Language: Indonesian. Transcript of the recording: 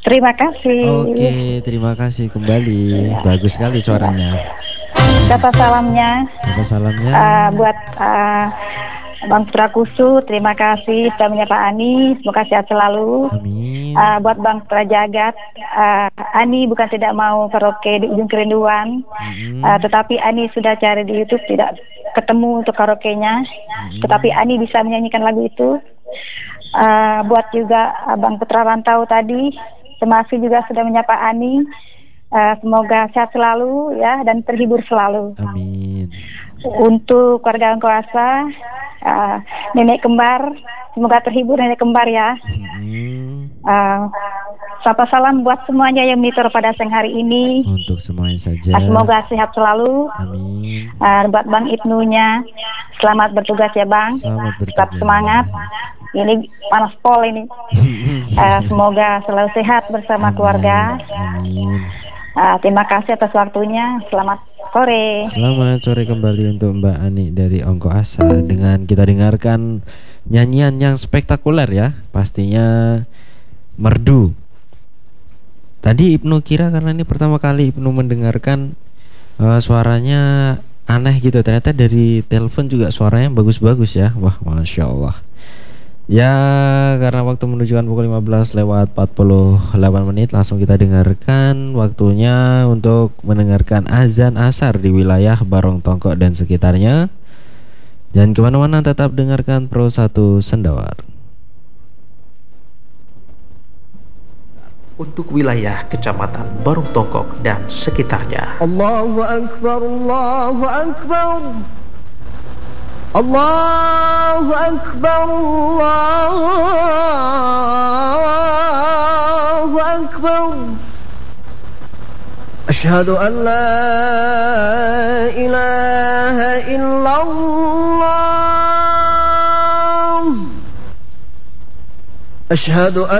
Terima kasih. Oke, terima kasih kembali. Bagus sekali suaranya. Kata salamnya Apa salamnya? buat Bang Putra Kusu, terima kasih sudah menyapa Ani, semoga sehat selalu. Amin. Buat Bang Putra Jagat, Ani bukan tidak mau karaoke di ujung kerinduan, tetapi Ani sudah cari di YouTube tidak ketemu untuk karaoke-nya, tetapi Ani bisa menyanyikan lagu itu. Buat juga Bang Putra Rantau tadi, terima kasih juga sudah menyapa Ani. Semoga sehat selalu ya dan terhibur selalu. Amin. Untuk keluarga kuasa, nenek kembar, semoga terhibur nenek kembar ya. Sapa salam buat semuanya yang monitor pada siang hari ini. Untuk semuanya saja. Semoga sehat selalu. Amin. Buat Bang Ibnunya, selamat bertugas ya Bang. Selamat bertugas. Tetap semangat. Ini panas pol ini. Semoga selalu sehat bersama keluarga. Amin. Terima kasih atas waktunya. Selamat sore. Selamat sore kembali untuk Mbak Ani dari Ongko Asa. Dengan kita dengarkan nyanyian yang spektakuler ya, pastinya merdu. Tadi Ibnu kira karena ini pertama kali Ibnu mendengarkan suaranya aneh gitu. Ternyata dari telepon juga suaranya bagus-bagus ya. Wah, Masya Allah. Ya, karena waktu menunjukkan pukul 15 lewat 48 menit, langsung kita dengarkan waktunya untuk mendengarkan azan asar di wilayah Barong Tongkok dan sekitarnya. Dan kemana-mana tetap dengarkan Pro 1 Sendawar. Untuk wilayah Kecamatan Barong Tongkok dan sekitarnya. Allahu Akbar, Allahu Akbar. Allahu Akbar, Allahu Akbar. Asyhadu an la ilaha illallah. Asyhadu an